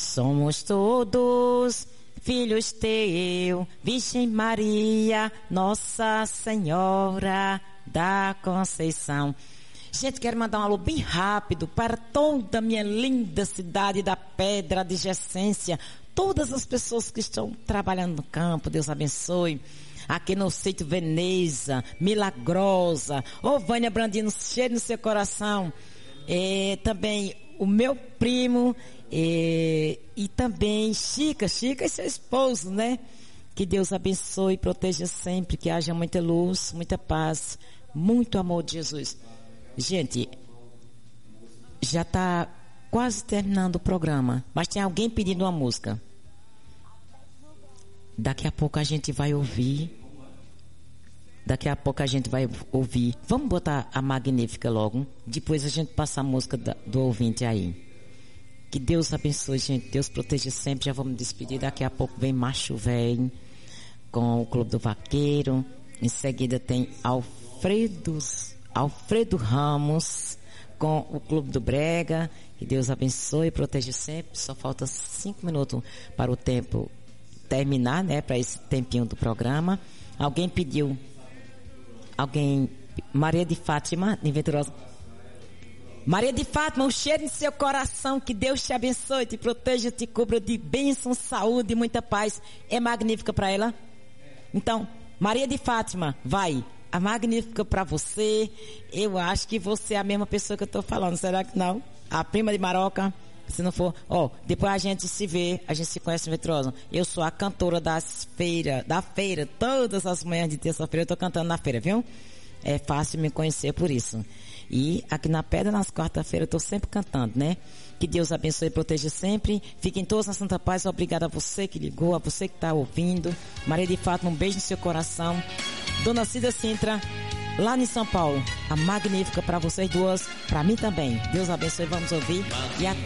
Somos todos filhos teu, Virgem Maria, Nossa Senhora da Conceição. Gente, quero mandar um alô bem rápido para toda a minha linda cidade da Pedra de Gerência. Todas as pessoas que estão trabalhando no campo, Deus abençoe. Aqui no sítio Veneza, Milagrosa, Vânia Brandino, cheio no seu coração. Também o meu primo e também Chica e seu esposo, né? Que Deus abençoe e proteja sempre, que haja muita luz, muita paz, muito amor de Jesus. Gente, já está quase terminando o programa, mas tem alguém pedindo uma música. Daqui a pouco a gente vai ouvir. Vamos botar a Magnífica logo. Depois a gente passa a música do ouvinte aí. Que Deus abençoe, gente. Deus proteja sempre. Já vamos despedir. Daqui a pouco vem Macho Velho com o Clube do Vaqueiro. Em seguida tem Alfredo Ramos com o Clube do Brega. Que Deus abençoe e proteja sempre. Só falta 5 minutos para o tempo terminar, né? Para esse tempinho do programa. Maria de Fátima, Venturosa. Maria de Fátima, um cheiro em seu coração. Que Deus te abençoe, te proteja, te cubra de bênção, saúde e muita paz. É magnífica para ela? Então, Maria de Fátima, vai. A magnífica para você. Eu acho que você é a mesma pessoa que eu estou falando. Será que não? A prima de Maroca. Se não for, depois a gente se vê, a gente se conhece em Venturosa. Eu sou a cantora da feira, todas as manhãs de terça-feira eu tô cantando na feira, viu? É fácil me conhecer por isso. E aqui na Pedra, nas quarta-feiras, eu tô sempre cantando, né? Que Deus abençoe e proteja sempre. Fiquem todos na Santa Paz. Obrigada a você que ligou, a você que tá ouvindo. Maria de Fátima, um beijo no seu coração. Dona Cida Sintra, lá em São Paulo, a magnífica para vocês duas, para mim também. Deus abençoe, vamos ouvir. E até